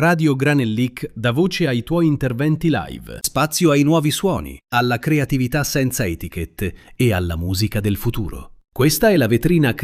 Radio Granellic dà voce ai tuoi interventi live. Spazio ai nuovi suoni, alla creatività senza etichette e alla musica del futuro. Questa è la vetrina